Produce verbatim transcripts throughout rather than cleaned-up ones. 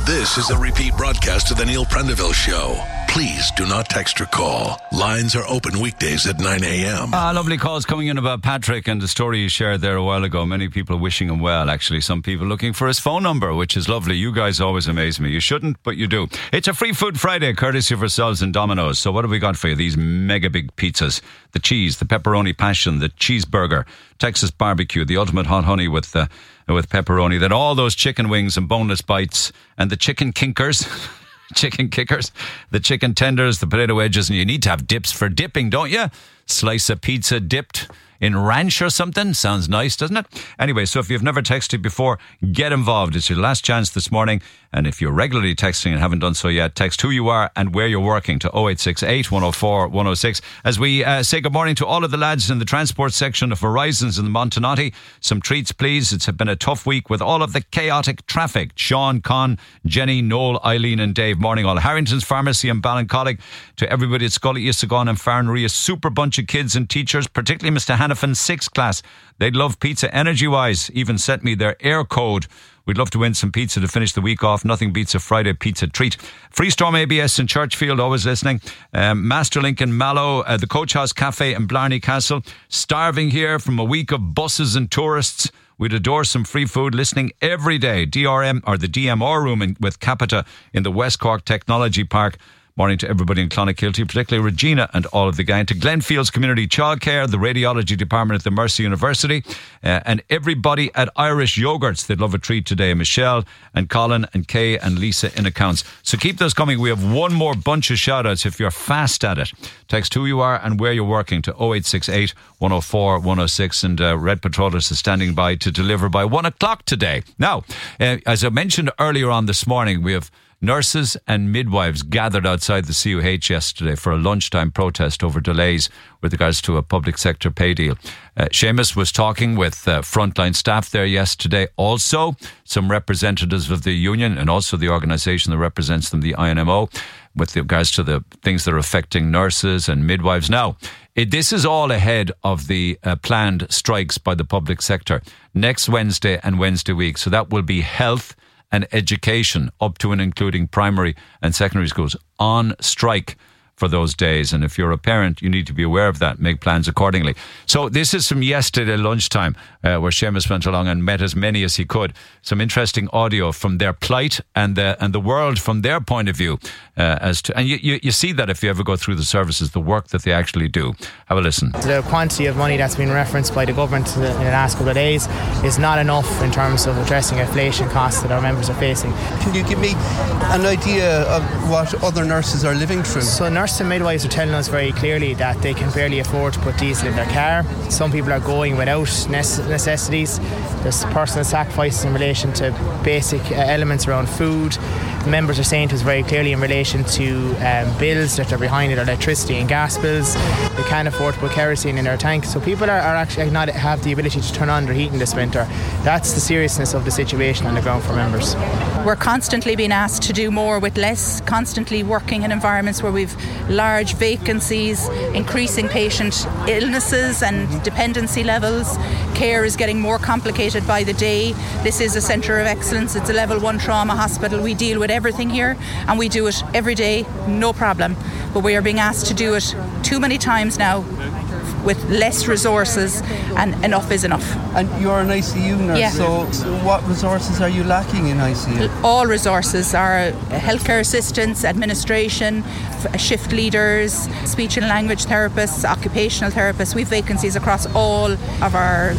This is a repeat broadcast of the Neil Prendeville Show. Please do not text or call. Lines are open weekdays at nine a.m. Ah, lovely calls coming in about Patrick and the story you shared there a while ago. Many people wishing him well, actually. Some people looking for his phone number, which is lovely. You guys always amaze me. You shouldn't, but you do. It's a Free Food Friday, courtesy of ourselves and Domino's. So what have we got for you? These mega big pizzas. The cheese, the pepperoni passion, the cheeseburger, Texas barbecue, the ultimate hot honey with the... with pepperoni, then all those chicken wings and boneless bites and the chicken kinkers, chicken kickers, the chicken tenders, the potato wedges, and you need to have dips for dipping, don't you? Slice of pizza dipped in ranch or something. Sounds nice, doesn't it? Anyway, so if you've never texted before, get involved. It's your last chance this morning. And if you're regularly texting and haven't done so yet, text who you are and where you're working to oh eight six eight, one oh four, one oh six. As we uh, say good morning to all of the lads in the transport section of Horizons in the Montenotte. Some treats, please. It's been a tough week with all of the chaotic traffic. Sean, Con, Jenny, Noel, Eileen and Dave. Morning all. Harrington's Pharmacy and Ballincollig. To everybody at Scully, Isagon and Farranree. A super bunch of kids and teachers, particularly Mister Hannafin's sixth class. They'd love pizza energy-wise. Even sent me their air code. We'd love to win some pizza to finish the week off. Nothing beats a Friday pizza treat. Freestorm A B S in Churchfield, always listening. Um, Masterlink in Mallow. Uh, the Coach House Cafe in Blarney Castle. Starving here from a week of buses and tourists. We'd adore some free food, listening every day. D R M, or the D M R room in, with Capita in the West Cork Technology Park. Morning to everybody in Clonakilty, particularly Regina and all of the gang. To Glenfields Community Childcare, the Radiology Department at the Mercy University, uh, and everybody at Irish Yogurts. They'd love a treat today. Michelle and Colin and Kay and Lisa in accounts. So keep those coming. We have one more bunch of shout-outs if you're fast at it. Text who you are and where you're working to oh eight six eight, one oh four, one oh six. And uh, Red Patrollers is standing by to deliver by one o'clock today. Now, uh, as I mentioned earlier on this morning, we have nurses and midwives gathered outside the C U H yesterday for a lunchtime protest over delays with regards to a public sector pay deal. Uh, Seamus was talking with uh, frontline staff there yesterday. Also, some representatives of the union and also the organisation that represents them, the I N M O, with regards to the things that are affecting nurses and midwives. Now, it, this is all ahead of the uh, planned strikes by the public sector next Wednesday and Wednesday week. So that will be health and education up to and including primary and secondary schools on strike for those days. And if you're a parent, you need to be aware of that. Make plans accordingly. So this is from yesterday lunchtime uh, where Seamus went along and met as many as he could. Some interesting audio from their plight and the, and the world from their point of view. Uh, as to, and you, you, you see that if you ever go through the services, the work that they actually do. Have a listen. The quantity of money that's been referenced by the government in the last couple of days is not enough in terms of addressing inflation costs that our members are facing. Can you give me an idea of what other nurses are living through? So nurses and midwives are telling us very clearly that they can barely afford to put diesel in their car. Some people are going without necessities. There's personal sacrifices in relation to basic uh, elements around food. Members are saying to us very clearly in relation to um, bills that are behind it, electricity and gas bills. They can't afford to put kerosene in their tank. So people are, are actually not have the ability to turn on their heating this winter. That's the seriousness of the situation on the ground for members. We're constantly being asked to do more with less, constantly working in environments where we've large vacancies, increasing patient illnesses and dependency levels. Care is getting more complicated by the day. This is a centre of excellence. It's a level one trauma hospital. We deal with everything here and we do it every day, no problem. But we are being asked to do it too many times now with less resources, and enough is enough. And you're an I C U nurse, yeah. so, so what resources are you lacking in I C U? All resources are healthcare assistants, administration, shift leaders, speech and language therapists, occupational therapists. We've vacancies across all of our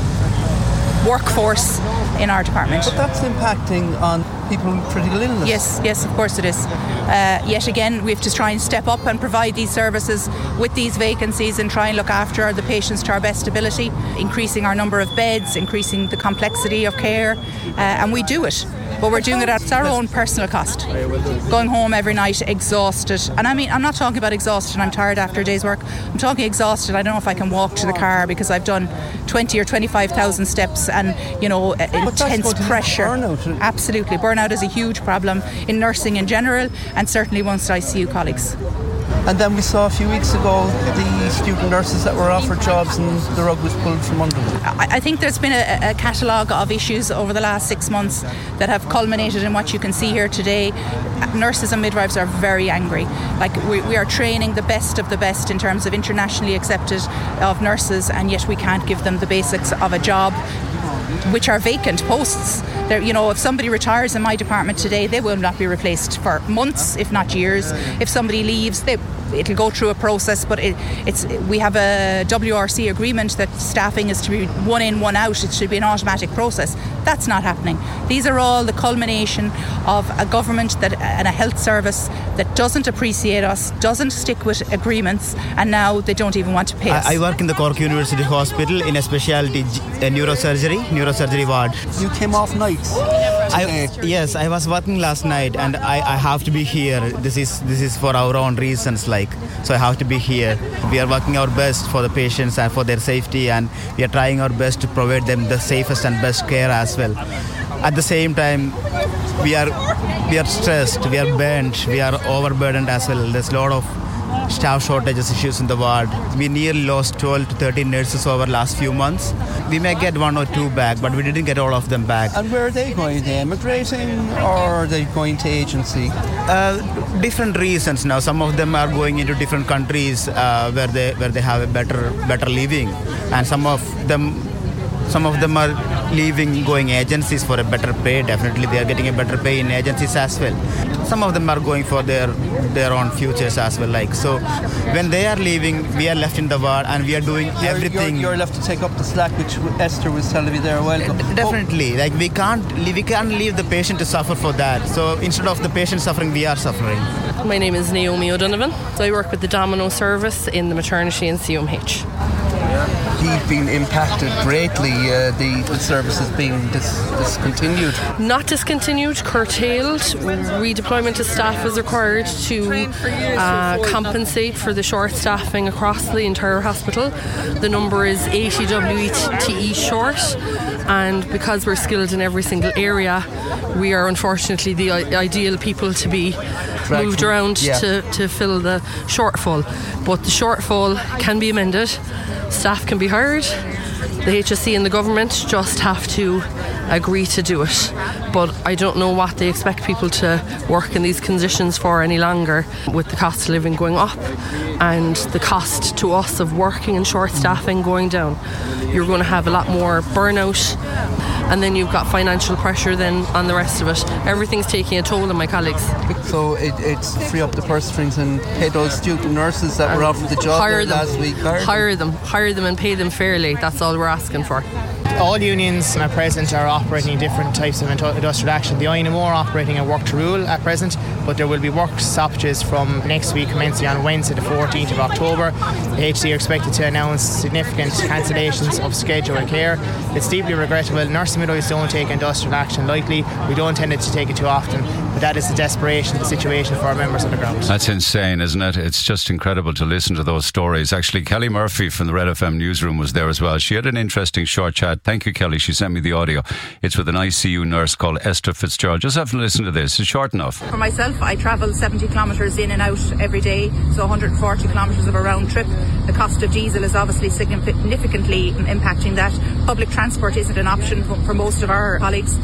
workforce in our department. But that's impacting on people with critical illness. Yes, yes, of course it is. Uh, yet again, we have to try and step up and provide these services with these vacancies and try and look after the patients to our best ability, increasing our number of beds, increasing the complexity of care, uh, and we do it. But we're doing it at our own personal cost. Going home every night exhausted. And I mean, I'm not talking about exhausted, I'm tired after a day's work. I'm talking exhausted, I don't know if I can walk to the car because I've done twenty or twenty-five thousand steps and, you know, intense pressure. Burnout. Absolutely. Burnout is a huge problem in nursing in general and certainly amongst I C U colleagues. And then we saw a few weeks ago the student nurses that were offered jobs and the rug was pulled from under them? I, I think there's been a, a catalogue of issues over the last six months that have culminated in what you can see here today. Nurses and midwives are very angry. Like we, we are training the best of the best in terms of internationally accepted of nurses, and yet we can't give them the basics of a job, which are vacant posts. They're, you know, if somebody retires in my department today, they will not be replaced for months, if not years. If somebody leaves, they, it'll go through a process, but it, it's we have a W R C agreement that staffing is to be one in, one out. It should be an automatic process. That's not happening. These are all the culmination of a government that and a health service that doesn't appreciate us, doesn't stick with agreements, and now they don't even want to pay us. I, I work in the Cork University Hospital in a specialty uh, neurosurgery, neurosurgery ward. You came off nights. I, yes, I was working last night, and I, I have to be here. This is this is for our own reasons, like so I have to be here. We are working our best for the patients and for their safety, and we are trying our best to provide them the safest and best care as well. At the same time, we are we are stressed, we are burnt, we are overburdened as well. There's a lot of staff shortages issues in the ward. We nearly lost twelve to thirteen nurses over the last few months. We may get one or two back, but we didn't get all of them back. And where are they going? Are they emigrating or are they going to agency? Uh, different reasons now. Some of them are going into different countries uh, where they where they have a better better living, and some of them some of them are leaving, going agencies for a better pay. Definitely, they are getting a better pay in agencies as well. Some of them are going for their their own futures as well. Like so, when they are leaving, we are left in the ward and we are doing you're, everything. You're, you're left to take up the slack, which Esther was telling me there a while ago. Definitely, like we can't we can't leave the patient to suffer for that. So instead of the patient suffering, we are suffering. My name is Naomi O'Donovan. So I work with the Domino service in the maternity and C M H. He's been impacted greatly, uh, the, the service is being dis- discontinued. Not discontinued, curtailed. Redeployment of staff is required to uh, compensate for the short staffing across the entire hospital. The number is eighty W E T E short, and because we're skilled in every single area, we are unfortunately the I- ideal people to be moved around yeah. to, to fill the shortfall. But the shortfall can be amended. Staff can be hired. The H S C and the government just have to agree to do it. But I don't know what they expect people to work in these conditions for any longer, with the cost of living going up and the cost to us of working and short staffing going down. You're going to have a lot more burnout, and then you've got financial pressure then on the rest of it. Everything's taking a toll on my colleagues. So it, it's free up the purse strings and pay those student nurses that were offered the job hire them. last week. Hire, hire them. them. Hire them and pay them fairly. That's all we're asking for. All unions at present are operating different types of industrial action. The I N M O are operating a work to rule at present, but there will be work stoppages from next week, commencing on Wednesday the fourteenth of October. The H C are expected to announce significant cancellations of schedule and care. It's deeply regrettable. Nurse and midwives don't take industrial action lightly. We don't tend to take it too often, but that is the desperation of the situation for our members on the ground. That's insane, isn't it? It's just incredible to listen to those stories. Actually, Kelly Murphy from the Red F M newsroom was there as well. She had an interesting short chat. Thank you, Kelly. She sent me the audio. It's with an I C U nurse called Esther Fitzgerald. Just have to listen to this. It's short enough. For myself, I travel seventy kilometres in and out every day, so one hundred forty kilometres of a round trip. The cost of diesel is obviously significantly impacting that. Public transport isn't an option for, for most of our colleagues.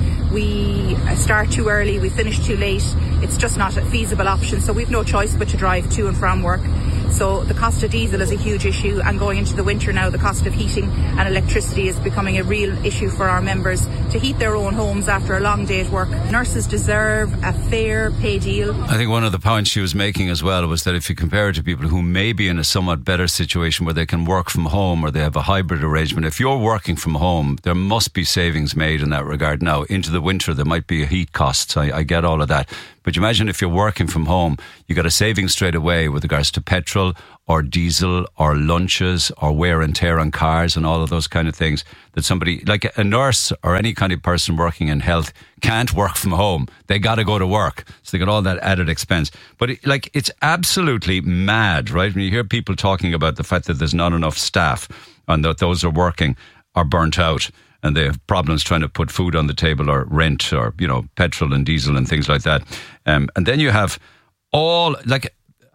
We start too early, we finish too late. It's just not a feasible option, so we've no choice but to drive to and from work. So the cost of diesel is a huge issue, and going into the winter now, the cost of heating and electricity is becoming a real issue for our members to heat their own homes after a long day at work. Nurses deserve a fair pay deal. I think one of the points she was making as well was that if you compare it to people who may be in a somewhat better situation where they can work from home or they have a hybrid arrangement, if you're working from home, there must be savings made in that regard. Now, into the winter, there might be heat costs. I, I get all of that. But you imagine if you're working from home, you got a savings straight away with regards to petrol or diesel or lunches or wear and tear on cars and all of those kind of things that somebody, like a nurse or any kind of person working in health, can't work from home. They got to go to work. So they got all that added expense. But it, like, it's absolutely mad, right? When you hear people talking about the fact that there's not enough staff and that those are working are burnt out, and they have problems trying to put food on the table or rent or, you know, petrol and diesel and things like that. Um, and then you have all, like,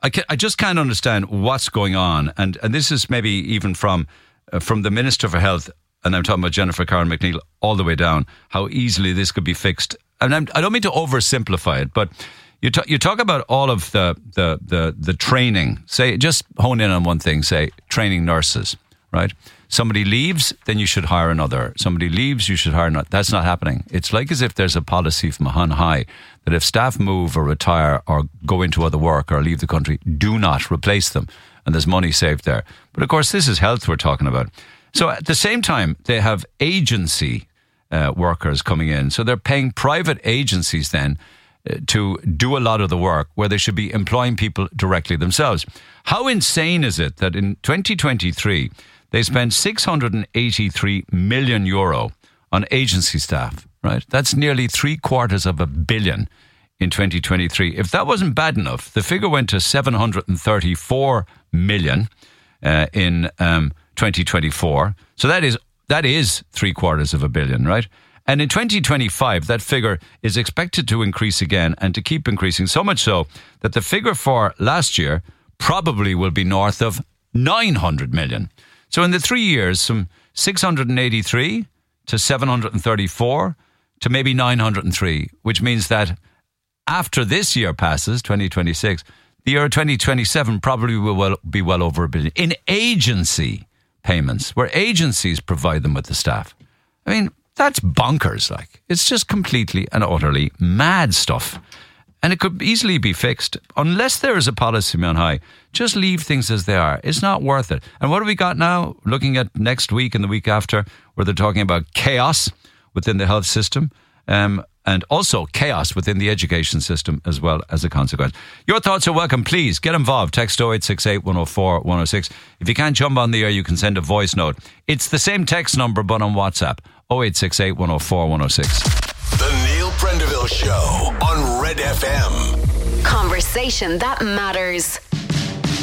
I, can, I just can't understand what's going on. And, and this is maybe even from uh, from the Minister for Health, and I'm talking about Jennifer Karen McNeil, all the way down, how easily this could be fixed. And I'm, I don't mean to oversimplify it, but you, t- you talk about all of the, the, the, the training. Say, just hone in on one thing, say, training nurses, right? Somebody leaves, then you should hire another. Somebody leaves, you should hire another. That's not happening. It's like as if there's a policy from on high that if staff move or retire or go into other work or leave the country, do not replace them. And there's money saved there. But of course, this is health we're talking about. So at the same time, they have agency uh, workers coming in. So they're paying private agencies then uh, to do a lot of the work where they should be employing people directly themselves. How insane is it that in twenty twenty-three, they spent six hundred eighty-three million euro on agency staff, right? That's nearly three quarters of a billion in twenty twenty-three. If that wasn't bad enough, the figure went to seven hundred thirty-four million uh, in um, twenty twenty-four. So that is that is three quarters of a billion, right? And in twenty twenty-five, that figure is expected to increase again and to keep increasing, so much so that the figure for last year probably will be north of nine hundred million. So in the three years, from six hundred eighty-three to seven hundred thirty-four to maybe nine hundred three, which means that after this year passes, twenty twenty-six, the year twenty twenty-seven probably will well, be well over a billion in agency payments, where agencies provide them with the staff. I mean, that's bonkers. Like, it's just completely and utterly mad stuff. And it could easily be fixed. Unless there is a policy on high, just leave things as they are. It's not worth it. And what have we got now? Looking at next week and the week after, where they're talking about chaos within the health system, um, and also chaos within the education system as well as a consequence. Your thoughts are welcome. Please get involved. Text oh eight six eight, one oh four, one oh six. If you can't jump on the air, you can send a voice note. It's the same text number, but on WhatsApp. oh eight six eight, one oh four, one oh six. The Neil Prendeville Show on Red F M. Conversation that matters.